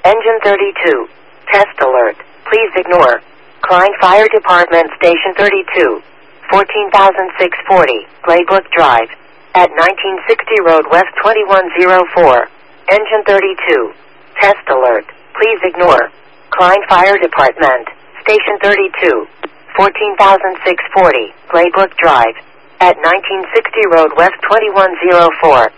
Engine 32. Test alert. Please ignore. Klein Fire Department Station 32. 14,640, Glaybrook Drive. At 1960 Road West 2104. Engine 32. Test alert. Please ignore. Klein Fire Department. Station 32. 14,640, Glaybrook Drive. At 1960 Road West 2104.